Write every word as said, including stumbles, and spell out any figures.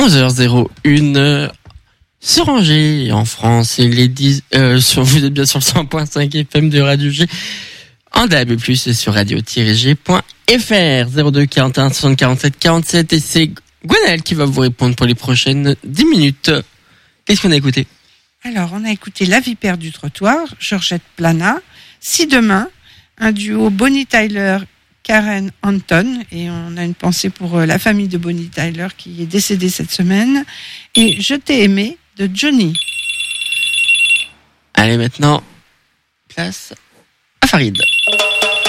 onze heures zéro un sur Angers, en France. Il est dix, euh, sur, vous êtes bien sur le cent point cinq F M de Radio G. En D A B plus, et sur radio-g point f r. zéro deux quarante et un soixante quarante-sept quarante-sept. Et c'est Gwenaëlle qui va vous répondre pour les prochaines dix minutes. Qu'est-ce qu'on a écouté? Alors, on a écouté La Vipère du trottoir, Georgette Plana. Si demain, un duo Bonnie Tyler, Karen Anton, et on a une pensée pour la famille de Bonnie Tyler qui est décédée cette semaine, et Je t'ai aimé de Johnny. Allez, maintenant, place à Farid.